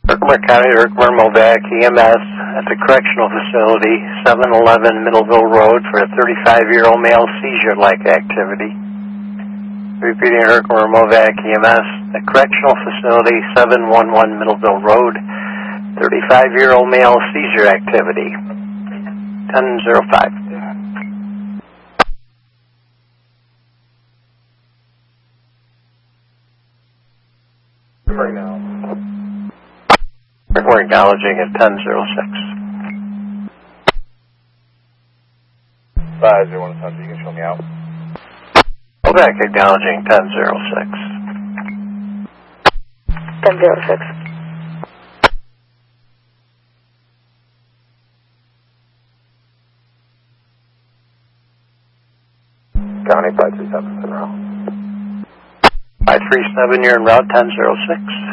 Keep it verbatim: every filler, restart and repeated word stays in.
Herkimer County, Herkimer Movac E M S at the correctional facility, seven eleven Middleville Road, for a thirty-five-year-old male seizure-like activity. Repeating, Herkimer Movac E M S, the correctional facility, seven eleven Middleville Road, thirty-five-year-old male seizure activity. ten oh five. Right now. We're acknowledging at ten oh six. five zero one, you can show me out. Go back, acknowledging ten oh six. ten oh six. County five three seven, in route. five three seven, you're en route, ten oh six.